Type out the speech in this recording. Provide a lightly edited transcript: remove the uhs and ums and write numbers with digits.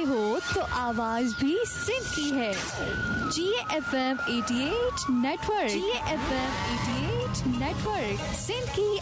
हो तो आवाज भी सिंध की है। GFM 88 network, GFM 88 network, Sindh की